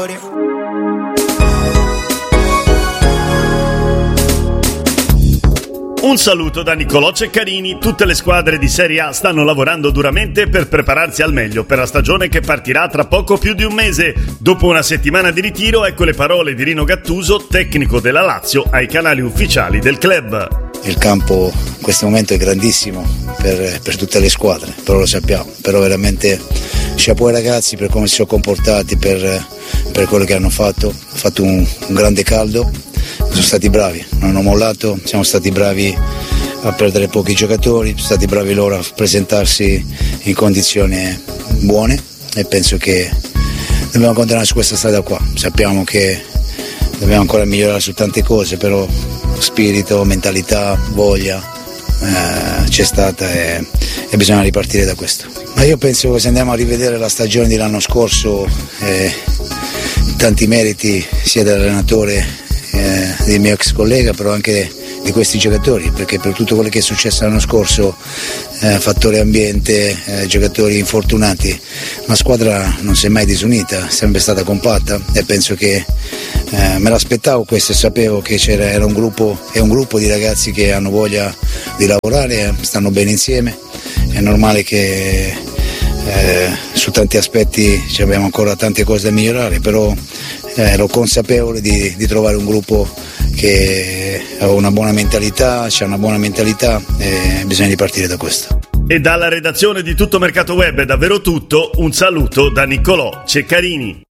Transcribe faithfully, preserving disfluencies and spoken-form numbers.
Un saluto da Niccolò Ceccarini. Tutte le squadre di Serie A stanno lavorando duramente per prepararsi al meglio per la stagione che partirà tra poco più di un mese. Dopo una settimana di ritiro, ecco le parole di Rino Gattuso, tecnico della Lazio, ai canali ufficiali del club. Il campo in questo momento è grandissimo per, per tutte le squadre, però lo sappiamo, però veramente chapeau ai ragazzi per come si sono comportati, per, per quello che hanno fatto. Hanno fatto un, un grande caldo, sono stati bravi, non hanno mollato, siamo stati bravi a perdere pochi giocatori, sono stati bravi loro a presentarsi in condizioni buone e penso che dobbiamo continuare su questa strada qua. Sappiamo che dobbiamo ancora migliorare su tante cose, però spirito, mentalità, voglia eh, c'è stata e, e bisogna ripartire da questo. Ma io penso che se andiamo a rivedere la stagione dell'anno scorso, eh, tanti meriti sia dell'allenatore, eh, del mio ex collega, però anche di questi giocatori, perché per tutto quello che è successo l'anno scorso, eh, fattore ambiente, eh, giocatori infortunati, la squadra non si è mai disunita, è sempre stata compatta e penso che eh, me l'aspettavo questo e sapevo che c'era era un gruppo, è un gruppo di ragazzi che hanno voglia di lavorare, stanno bene insieme, è normale che eh, su tanti aspetti abbiamo ancora tante cose da migliorare, però eh, ero consapevole di, di trovare un gruppo che ha una buona mentalità, c'ha una buona mentalità e bisogna ripartire da questo. E dalla redazione di Tutto Mercato Web è davvero tutto, un saluto da Niccolò Ceccarini.